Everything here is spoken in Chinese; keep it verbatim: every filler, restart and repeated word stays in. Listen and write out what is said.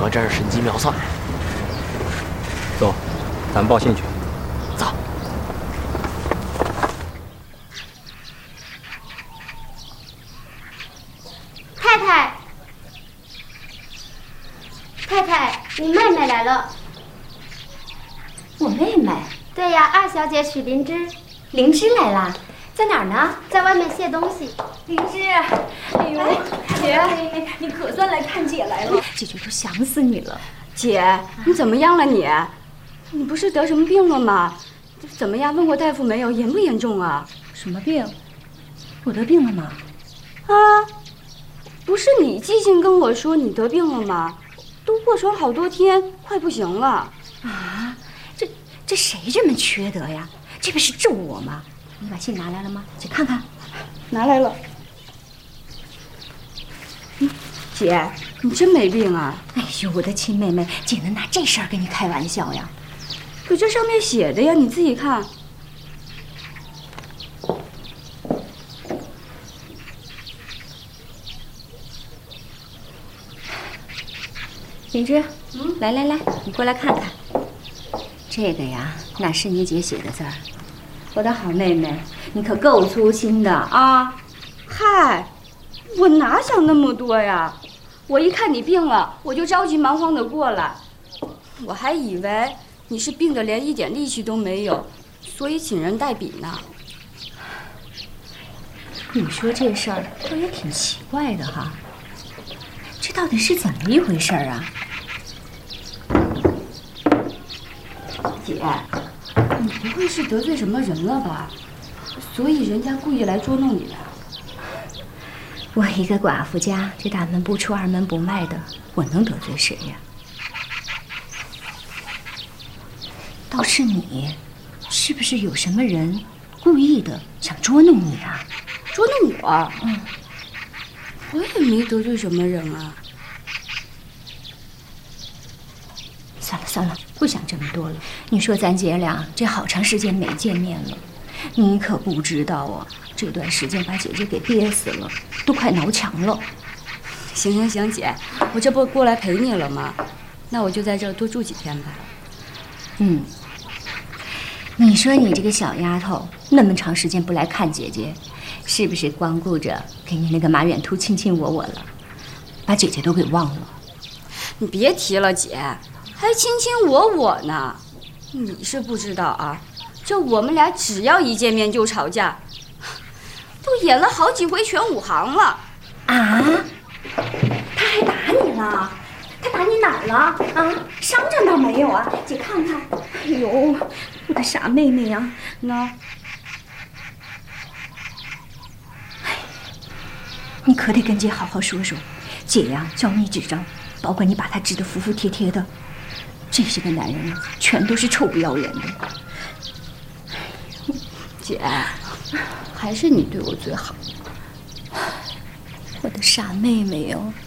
到这儿神机妙算。 走，咱们报信去。 走。 太太，太太，你妹妹来了。 我妹妹？ 对呀，二小姐许灵芝。 灵芝来啦？在哪儿呢？ 在外面卸东西。 灵芝，哎呦，姐，你你可算来看姐来了，姐姐都想死你了。 姐，你怎么样了你？你不是得什么病了吗？怎么样？问过大夫没有？严不严重啊？ 什么病？我得病了吗？ 啊，不是你寄信跟我说你得病了吗？都过床好多天，快不行了。 啊，这这谁这么缺德呀？这不是咒我吗？你把信拿来了吗？姐看看。 拿来了。嗯，姐，你真没病啊？ 哎呦，我的亲妹妹，姐能拿这事儿跟你开玩笑呀？ 可这上面写的呀，你自己看。 灵芝，嗯，来来来，你过来看看。这个呀，那是你姐写的字儿。我的好妹妹，你可够粗心的啊！ 嗨，我哪想那么多呀？我一看你病了，我就着急忙慌的过来。我还以为你是病得连一点力气都没有，所以请人代笔呢。 你说这事儿倒也挺奇怪的哈，这到底是怎么一回事啊？ 姐，你不会是得罪什么人了吧？所以人家故意来捉弄你的。 我一个寡妇家，这大门不出二门不迈的，我能得罪谁呀？倒是你，是不是有什么人故意的想捉弄你啊？ 捉弄我？ 嗯， 我也没得罪什么人啊。 算了算了，不想这么多了。你说咱姐俩这好长时间没见面了，你可不知道啊，这段时间把姐姐给憋死了，都快挠墙了。 行行行，姐，我这不过来陪你了吗？那我就在这儿多住几天吧。 嗯，你说你这个小丫头，那么长时间不来看姐姐，是不是光顾着给你那个马远兔卿卿我我了，把姐姐都给忘了？ 你别提了，姐，还卿卿我我呢。你是不知道啊，这我们俩只要一见面就吵架，都演了好几回全武行了。 啊？他还打你了？他打你哪儿了？啊，伤着倒没有啊？姐看看。哎呦，我的傻妹妹呀、啊！那，哎，你可得跟姐好好说说。姐呀，叫你支招，保管你把他治得服服帖帖的。这些个男人啊，全都是臭不要脸的。 姐，还是你对我最好。 我的傻妹妹哟、哦。